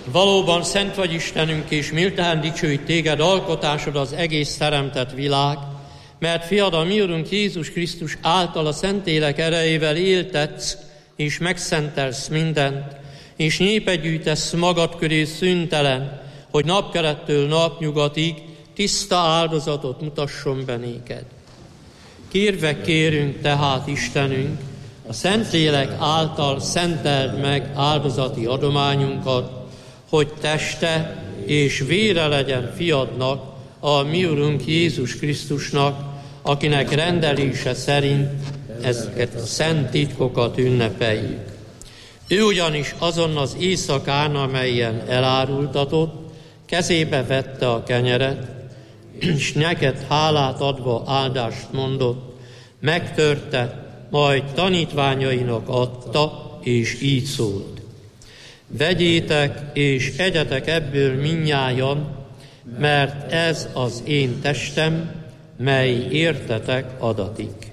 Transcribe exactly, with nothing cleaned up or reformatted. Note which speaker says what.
Speaker 1: Valóban szent vagy Istenünk, és méltán dicsőít téged alkotásod az egész teremtett világ, mert fiad, a mi Urunk Jézus Krisztus által a Szentlélek erejével éltetsz, és megszentelsz mindent, és népet gyűjtesz magad köré szüntelen, hogy napkelettől napnyugatig tiszta áldozatot mutasson be néked. Kérve kérünk tehát, Istenünk, a Szentlélek által szenteld meg áldozati adományunkat, hogy teste és vére legyen fiadnak, a mi Urunk Jézus Krisztusnak, akinek rendelése szerint ezeket a szent titkokat ünnepeljük. Ő ugyanis azon az éjszakán, amelyen elárultatott, kezébe vette a kenyeret, és neked hálát adva áldást mondott, megtörte, majd tanítványainak adta, és így szólt. Vegyétek és egyetek ebből mindnyájan, mert ez az én testem, mely értetek adatik.